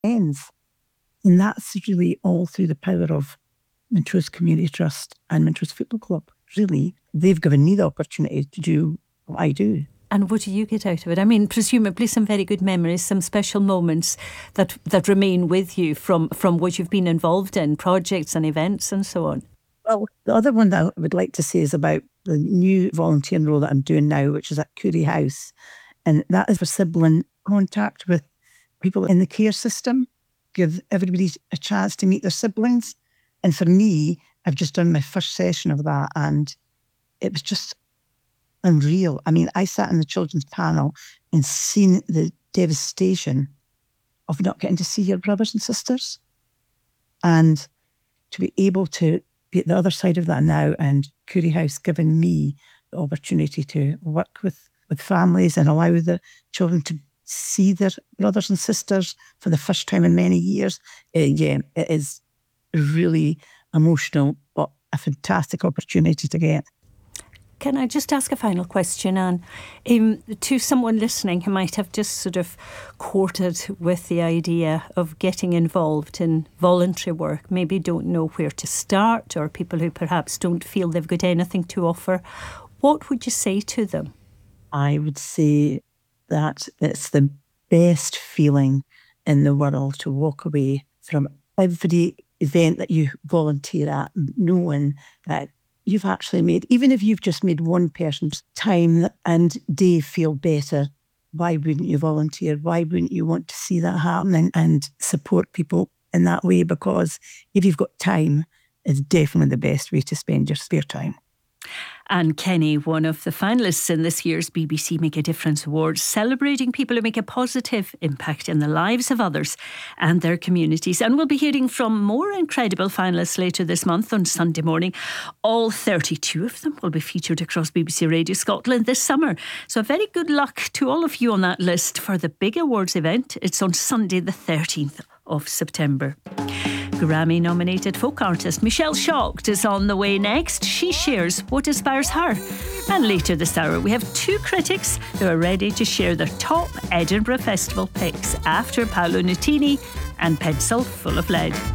ends. And that's really all through the power of Montrose Community Trust and Montrose Football Club. Really, they've given me the opportunity to do what I do. And what do you get out of it? I mean, presumably some very good memories, some special moments that remain with you from what you've been involved in, projects and events and so on. Well, the other one that I would like to say is about the new volunteering role that I'm doing now, which is at Curie House. And that is for sibling contact with people in the care system, give everybody a chance to meet their siblings. And for me, I've just done my first session of that, and it was just unreal. I mean, I sat in the children's panel and seen the devastation of not getting to see your brothers and sisters. And to be able to be at the other side of that now, and Curie House giving me the opportunity to work with families and allow the children to see their brothers and sisters for the first time in many years. It is really emotional, but a fantastic opportunity to get. Can I just ask a final question, Anne? To someone listening who might have just sort of courted with the idea of getting involved in voluntary work, maybe don't know where to start, or people who perhaps don't feel they've got anything to offer, what would you say to them? I would say that it's the best feeling in the world to walk away from every event that you volunteer at, knowing that you've actually made, even if you've just made one person's time and day feel better, why wouldn't you volunteer? Why wouldn't you want to see that happening and support people in that way? Because if you've got time, it's definitely the best way to spend your spare time. Anne Kenny, one of the finalists in this year's BBC Make a Difference Awards, celebrating people who make a positive impact in the lives of others and their communities. And we'll be hearing from more incredible finalists later this month on Sunday morning. All 32 of them will be featured across BBC Radio Scotland this summer. So very good luck to all of you on that list for the big awards event. It's on Sunday the 13th of September. Grammy-nominated folk artist Michelle Shocked is on the way next. She shares what inspires her. And later this hour, we have two critics who are ready to share their top Edinburgh Festival picks after Paolo Nutini and Pencil Full of Lead.